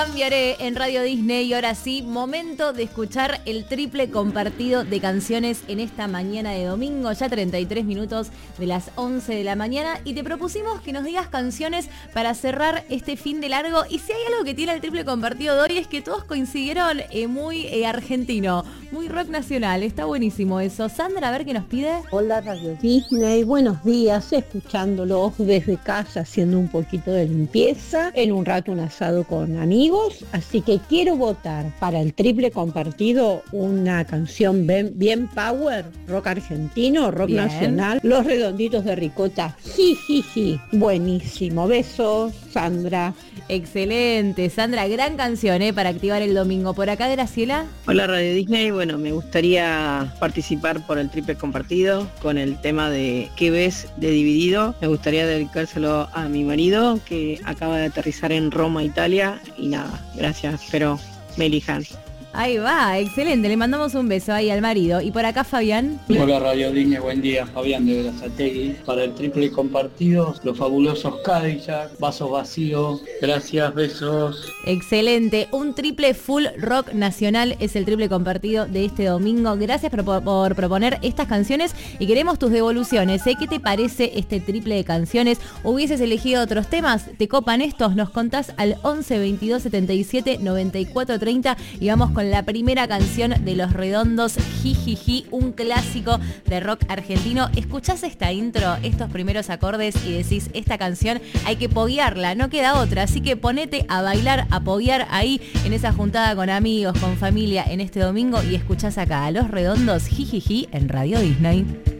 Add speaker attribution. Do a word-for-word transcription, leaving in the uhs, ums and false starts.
Speaker 1: Cambiaré en Radio Disney y ahora sí, momento de escuchar el triple compartido de canciones en esta mañana de domingo, ya treinta y tres minutos de las once de la mañana, y te propusimos que nos digas canciones para cerrar este fin de largo. Y si hay algo que tiene el triple compartido de hoy es que todos coincidieron eh, muy eh, argentino, muy rock nacional, está buenísimo eso. Sandra, a ver qué nos pide.
Speaker 2: Hola Radio Disney, buenos días, escuchándolos desde casa, haciendo un poquito de limpieza, en un rato un asado con amigos. Así que quiero votar para el triple compartido una canción bien, bien power, rock argentino, rock bien. Nacional, Los Redonditos de Ricota. Jijiji, buenísimo. Besos, Sandra.
Speaker 1: Excelente, Sandra, gran canción ¿eh? para activar el domingo. Por acá, Graciela.
Speaker 3: Hola Radio Disney, bueno, me gustaría participar por el triple compartido con el tema de ¿Qué ves? De Dividido. Me gustaría dedicárselo a mi marido que acaba de aterrizar en Roma, Italia, y nada. Gracias, espero me elijan.
Speaker 1: Ahí va, excelente, le mandamos un beso ahí al marido. Y por acá, Fabián.
Speaker 4: Hola Radio Disney, buen día, Fabián de Berazategui. Para el triple compartido, Los Fabulosos Cadillac, Vasos Vacíos. Gracias, besos.
Speaker 1: Excelente, un triple full rock nacional es el triple compartido de este domingo. Gracias por, por proponer estas canciones y queremos tus devoluciones. ¿eh? ¿Qué te parece este triple de canciones? ¿Hubieses elegido otros temas? ¿Te copan estos? Nos contás al once veintidós setenta y siete noventa y cuatro treinta y vamos con la primera canción de Los Redondos, Jijiji, un clásico de rock argentino. Escuchás esta intro, estos primeros acordes y decís, esta canción hay que poguearla, no queda otra, así que ponete a bailar, a poguear ahí en esa juntada con amigos, con familia en este domingo y escuchás acá a Los Redondos, Jijiji en Radio Disney.